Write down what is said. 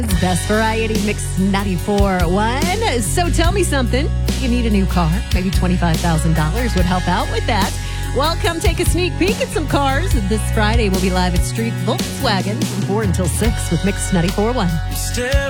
Best Variety Mix 94.1. So tell me something. You need a new car. Maybe $25,000 would help out with that. Well, come take a sneak peek at some cars. This Friday, we'll be live at Street Volkswagen from 4 until 6 with Mix 94.1.